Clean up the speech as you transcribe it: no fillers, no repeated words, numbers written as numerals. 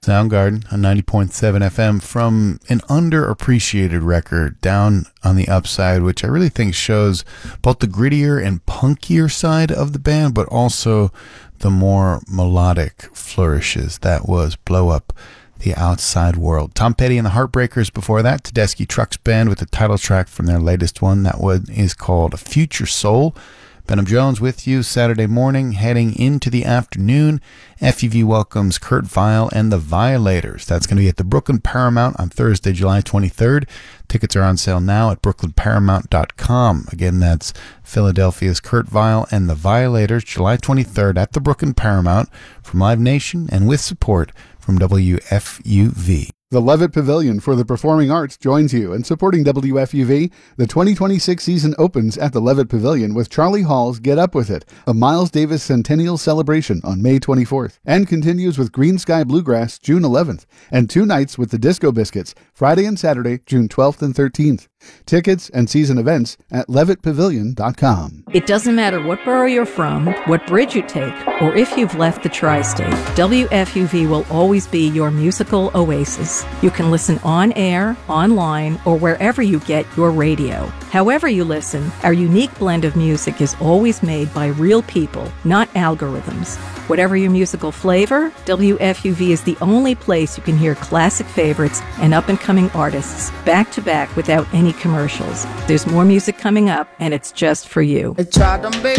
Soundgarden on 90.7 FM from an underappreciated record, Down on the Upside, which I really think shows both the grittier and punkier side of the band, but also the more melodic flourishes. That was Blow Up the Outside World. Tom Petty and the Heartbreakers before that, Tedeschi Trucks Band with the title track from their latest one. That one is called Future Soul. Benham Jones with you Saturday morning, heading into the afternoon. FUV welcomes Kurt Vile and the Violators. That's going to be at the Brooklyn Paramount on Thursday, July 23rd. Tickets are on sale now at brooklynparamount.com. Again, that's Philadelphia's Kurt Vile and the Violators, July 23rd at the Brooklyn Paramount from Live Nation and with support from WFUV. The Levitt Pavilion for the Performing Arts joins you in supporting WFUV. The 2026 season opens at the Levitt Pavilion with Charlie Hall's Get Up With It, a Miles Davis Centennial celebration on May 24th, and continues with Green Sky Bluegrass June 11th, and 2 nights with the Disco Biscuits, Friday and Saturday, June 12th and 13th. Tickets and season events at levittpavilion.com. It doesn't matter what borough you're from, what bridge you take, or if you've left the tri-state, WFUV will always be your musical oasis. You can listen on air, online, or wherever you get your radio. However you listen, our unique blend of music is always made by real people, not algorithms. Whatever your musical flavor, WFUV is the only place you can hear classic favorites and up-and-coming artists back-to-back without any commercials. There's more music coming up, and it's just for you. I tried to make